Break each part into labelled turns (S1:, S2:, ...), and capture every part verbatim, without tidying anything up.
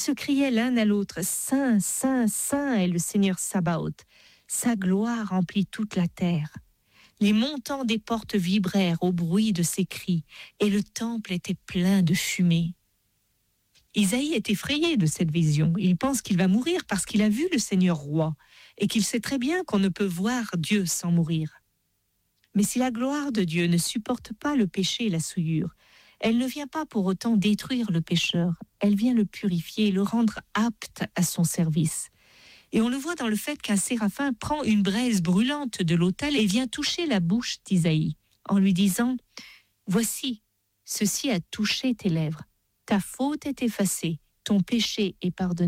S1: se criaient l'un à l'autre, « Saint, Saint, Saint est le Seigneur Sabaoth. Sa gloire remplit toute la terre. » Les montants des portes vibrèrent au bruit de ses cris, et le temple était plein de fumée. Isaïe est effrayé de cette vision. Il pense qu'il va mourir parce qu'il a vu le Seigneur roi, et qu'il sait très bien qu'on ne peut voir Dieu sans mourir. Mais si la gloire de Dieu ne supporte pas le péché et la souillure, elle ne vient pas pour autant détruire le pécheur, elle vient le purifier et le rendre apte à son service. Et on le voit dans le fait qu'un séraphin prend une braise brûlante de l'autel et vient toucher la bouche d'Isaïe, en lui disant « Voici, ceci a touché tes lèvres, ta faute est effacée, ton péché est pardonné. »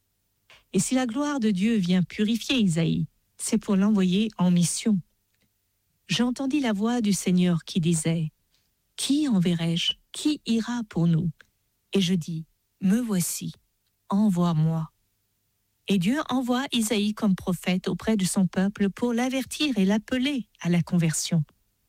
S1: Et si la gloire de Dieu vient purifier Isaïe, c'est pour l'envoyer en mission. J'entendis la voix du Seigneur qui disait « Qui enverrai-je? Qui ira pour nous ?» Et je dis « Me voici, envoie-moi. » Et Dieu envoie Isaïe comme prophète auprès de son peuple pour l'avertir et l'appeler à la conversion.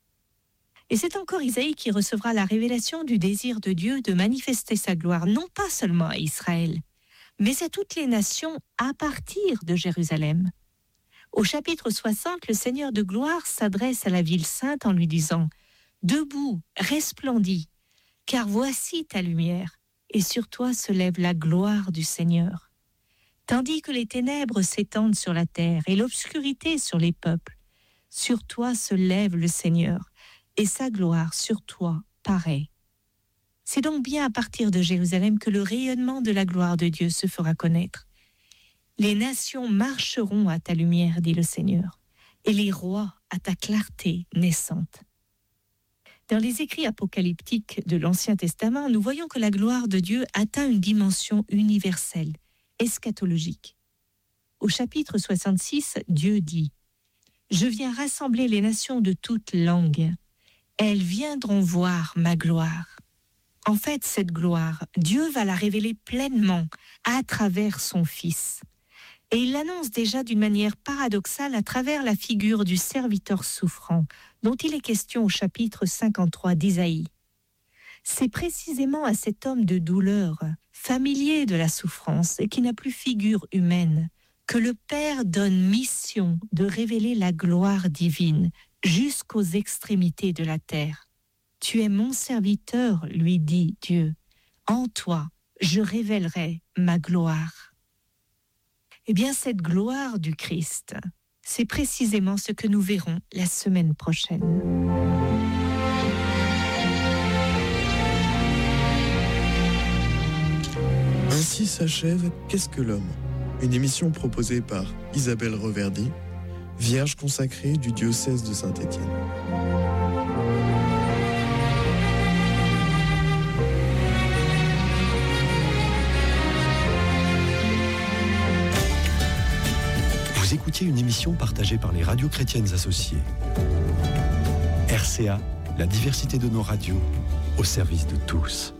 S1: Et c'est encore Isaïe qui recevra la révélation du désir de Dieu de manifester sa gloire, non pas seulement à Israël, mais à toutes les nations à partir de Jérusalem. Au chapitre soixante, le Seigneur de gloire s'adresse à la ville sainte en lui disant « Debout, resplendis, car voici ta lumière, et sur toi se lève la gloire du Seigneur. Tandis que les ténèbres s'étendent sur la terre et l'obscurité sur les peuples, sur toi se lève le Seigneur, et sa gloire sur toi paraît. » C'est donc bien à partir de Jérusalem que le rayonnement de la gloire de Dieu se fera connaître. Les nations marcheront à ta lumière, dit le Seigneur, et les rois à ta clarté naissante. Dans les écrits apocalyptiques de l'Ancien Testament, nous voyons que la gloire de Dieu atteint une dimension universelle, eschatologique. Au chapitre soixante-six, Dieu dit « Je viens rassembler les nations de toutes langues. Elles viendront voir ma gloire. » En fait, cette gloire, Dieu va la révéler pleinement à travers son Fils. Et il l'annonce déjà d'une manière paradoxale à travers la figure du serviteur souffrant, dont il est question au chapitre cinquante-trois d'Isaïe. C'est précisément à cet homme de douleur, familier de la souffrance et qui n'a plus figure humaine, que le Père donne mission de révéler la gloire divine jusqu'aux extrémités de la terre. « Tu es mon serviteur, lui dit Dieu. En toi, je révélerai ma gloire. » Eh bien, cette gloire du Christ, c'est précisément ce que nous verrons la semaine prochaine.
S2: Ainsi s'achève Qu'est-ce que l'homme ? Une émission proposée par Isabelle Reverdy, vierge consacrée du diocèse de Saint-Étienne.
S3: Vous écoutiez une émission partagée par les radios chrétiennes associées. R C A, la diversité de nos radios, au service de tous.